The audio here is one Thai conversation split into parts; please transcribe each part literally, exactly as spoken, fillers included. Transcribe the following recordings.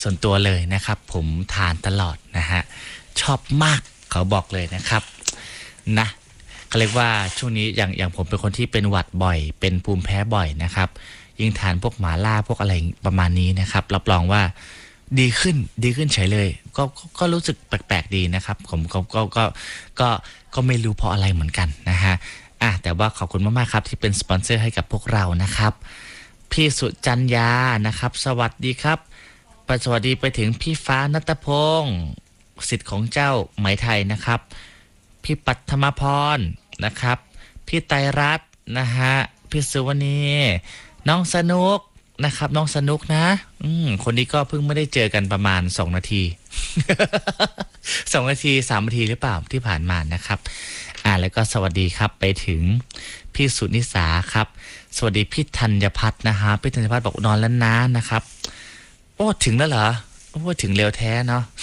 ส่วนตัวเลยนะครับผมทานตลอดนะฮะชอบมากเขาบอกเลยนะครับนะเขาเรียกว่าช่วงนี้อย่างอย่างผมเป็นคนที่เป็นหวัดบ่อยเป็นภูมิแพ้บ่อยนะครับยิ่งทานพวกหมาล่าพวกอะไรประมาณนี้นะครับรับรองว่าดีขึ้นดีขึ้นเฉยเลยก็ก็ก็รู้สึกแปลกๆดีนะครับผมก็ก็ก็ก็ก็ไม่รู้เพราะอะไรเหมือนกันนะฮะอ่ะแต่ว่าขอบคุณมากๆครับที่เป็นสปอนเซอร์ให้กับพวกเรานะครับพี่สุจัญญานะครับสวัสดีครับสวัสดีไปถึงพี่ฟ้าณัฐพงศ์สิทธิ์ของเจ้าไหมไทยนะครับพี่ปัทมพรนะครับพี่ไตรรัตน์นะฮะพี่สุวรรณีน้องสนุกนะครับน้องสนุกนะอืมคนนี้ก็เพิ่งไม่ได้เจอกันประมาณสองนาที สองนาทีสามนาทีหรือเปล่าที่ผ่านมานะครับอ่าแล้วก็สวัสดีครับไปถึงพี่สุนิสาครับสวัสดีพี่ธัญพัฒน์นะฮะพี่ธัญพัฒน์บอกนอนแล้วนะนะครับโอ้ถึงแล้วเหรอโอ้ถึงเร็วแท้เนาะ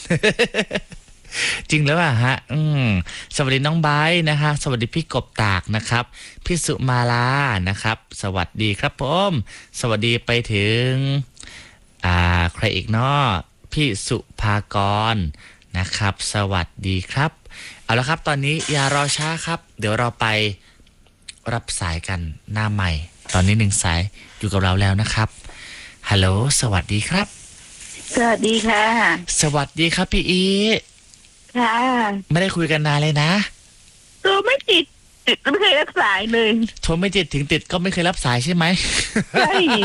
จริงแล้วอ่ะฮะอืมสวัสดีน้องไบร์ทนะฮะสวัสดีพี่กบตากนะครับพี่สุมาลานะครับสวัสดีครับผมสวัสดีไปถึงอ่าใครอีกเนาะพี่สุภากรนะครับสวัสดีครับเอาละครับตอนนี้อย่ารอช้าครับเดี๋ยวเราไปรับสายกันหน้าใหม่ตอนนี้หนึ่งสายอยู่กับเราแล้วนะครับฮัลโหลสวัสดีครับสวัสดีค่ะสวัสดีครับพี่อีค่ะไม่ได้คุยกันนานเลยนะโทรไม่ติดติดไม่เคยรับสายเลยโทรไม่ติดถึงติดก็ไม่เคยรับสายใช่ไหมใช่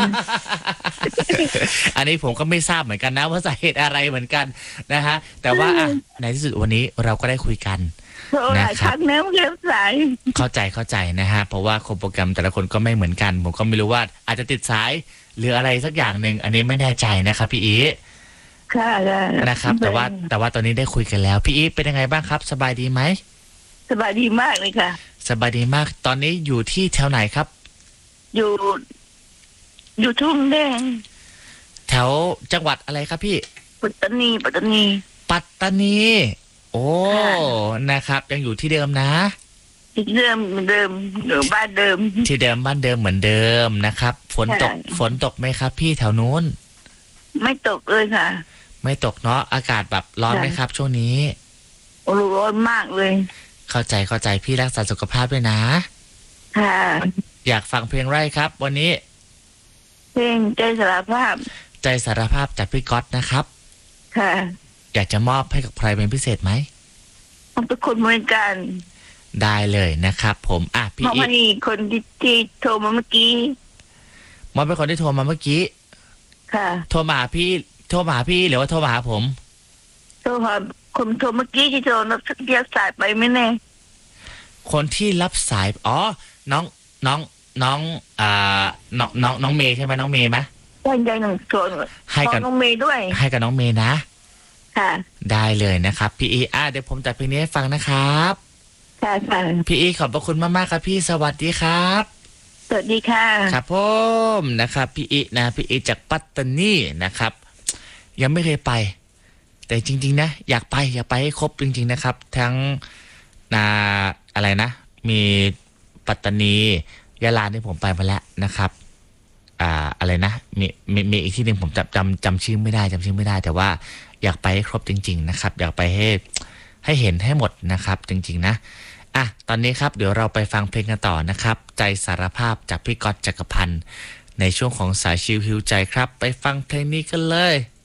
อันนี้ผมก็ไม่ทราบเหมือนกันนะว่าสาเหตุอะไรเหมือนกันนะฮะแต่ว่าอ่ะในที่สุดวันนี้เราก็ได้คุยกันโทรหลายครั้งแล้วไม่เคยรับสายเข้าใจเข้าใจนะฮะเพราะว่าโปรแกรมแต่ละคนก็ไม่เหมือนกันผมก็ไม่รู้ว่าอาจจะติดสายหรืออะไรสักอย่างหนึ่งอันนี้ไม่แน่ใจนะครับพี่อีค่ะนะครับแต่ว่าแต่ว่าตอนนี้ได้คุยกันแล้วพี่อีเป็นยังไงบ้างครับสบายดีไหมสบายดีมากเลยค่ะสบายดีมากตอนนี้อยู่ที่แถวไหนครับอยู่อยู่ทุ่งแดงแถวจังหวัดอะไรครับพี่ปัตตานีปัตตานีปัตตานีโอ้นะครับยังอยู่ที่เดิมนะที่เดิมเหมือนเดิมอยู่บ้านเดิมที่เดิมบ้านเดิมเหมือนเดิมนะครับฝนตกฝนตกไหมครับพี่แถวนู้นไม่ตกเลยค่ะไม่ตกเนาะอากาศแบบร้อนไหมครับช่วงนี้โอ้ร้อนมากเลยเข้าใจเข้าใจพี่รักษาสุขภาพด้วยนะค่ะอยากฟังเพลงไรครับวันนี้เพลงใจสารภาพใจสารภาพจากพี่ก๊อตนะครับค่ะอยากจะมอบให้กับใครเป็นพิเศษไหมผมเป็นคนเหมือนกันได้เลยนะครับผมอ่ะพี่อีกคนที่ที่โทรมาเมื่อกี้มอบเป็นคนที่โทรมาเมื่อกี้ค่ะโทรมาหาพี่โทรมาหาพี่หรือว่าโทรมาหาผมโทรหาคนโทรเมื่อกี้ที่โทรนับเรียกสายไปไม่แน่คนที่รับสายอ๋อน้องน้องน้องอ่าน้องน้องน้องเมย์ใช่ไหมน้องเมย์ไหมใช่ใช่หนึ่งส่วนให้กับน้องเมย์ด้วยให้กับน้องเมย์นะค่ะได้เลยนะครับพี่อีอ่ะเดี๋ยวผมจัดเพลงนี้ให้ฟังนะครับค่ะค่ะพี่อีขอบพระคุณมากๆครับพี่สวัสดีครับสวัสดีค่ะครับผมนะครับพี่อีนะพี่อีจากปัตตานีนะครับยังไม่เคยไปแต่จริงๆนะอยากไปอยากไปให้ครบจริงๆนะครับทั้งนาอะไรนะมีปัตตานียะลาที่ผมไปมาแล้วนะครับอ่าอะไรนะมีมีมีอีกที่หนึ่งผมจำจำจำชื่อไม่ได้จำชื่อไม่ได้แต่ว่าอยากไปให้ครบจริงๆนะครับอยากไปให้ให้เห็นให้หมดนะครับจริงๆนะอ่ะตอนนี้ครับเดี๋ยวเราไปฟังเพลงกันต่อนะครับใจสารภาพจากพี่ก๊อตจักรพันธ์ในช่วงของสายชิลฮิวใจครับไปฟังเพลงนี้กันเลย